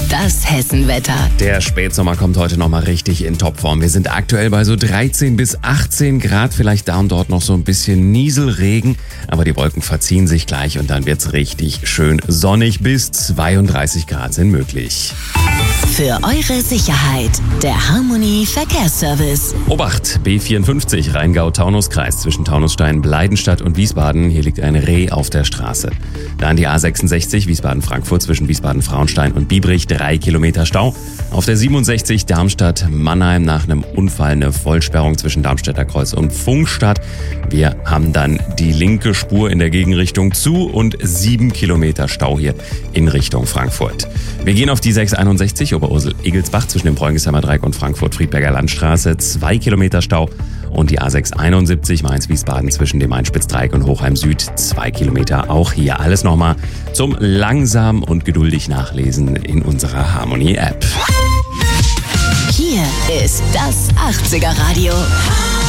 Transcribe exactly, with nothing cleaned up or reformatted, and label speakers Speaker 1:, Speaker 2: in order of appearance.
Speaker 1: Das Hessenwetter.
Speaker 2: Der Spätsommer kommt heute nochmal richtig in Topform. Wir sind aktuell bei so dreizehn bis achtzehn Grad, vielleicht da und dort noch so ein bisschen Nieselregen, aber die Wolken verziehen sich gleich und dann wird's richtig schön sonnig. Bis zweiunddreißig Grad sind möglich.
Speaker 1: Für eure Sicherheit, der Harmony Verkehrsservice.
Speaker 2: Obacht, B vierundfünfzig, Rheingau-Taunus-Kreis zwischen Taunusstein, Bleidenstadt und Wiesbaden. Hier liegt ein Reh auf der Straße. Dann die A sechsundsechzig, Wiesbaden-Frankfurt zwischen Wiesbaden-Frauenstein und Biebrich, drei Kilometer Stau. Auf der siebenundsechzig, Darmstadt-Mannheim, nach einem Unfall eine Vollsperrung zwischen Darmstädter Kreuz und Pfungstadt. Wir haben dann die linke Spur in der Gegenrichtung zu und sieben Kilometer Stau hier in Richtung Frankfurt. Wir gehen auf die sechs einundsechzig, Oberursel-Egelsbach zwischen dem Bräunisheimer Dreieck und Frankfurt-Friedberger Landstraße, zwei Kilometer Stau. Und die A sechs einundsiebzig, Mainz-Wiesbaden zwischen dem Main-Spitz-Dreieck und Hochheim-Süd, zwei Kilometer. Auch hier alles nochmal zum langsam und geduldig Nachlesen in unserer Harmony-App.
Speaker 1: Hier ist das achtziger Radio.